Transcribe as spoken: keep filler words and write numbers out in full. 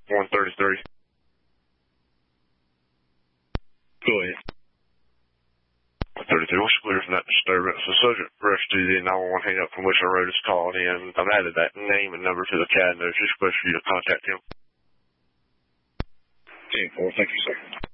one thirty-three. Go ahead. one thirty-three, what's clear from that disturbance? The subject rushed to the nine one one hang up from which I wrote his call in. I've added that name and number to the C A D notes. Just request for you to contact him. ten four, thank you, sir.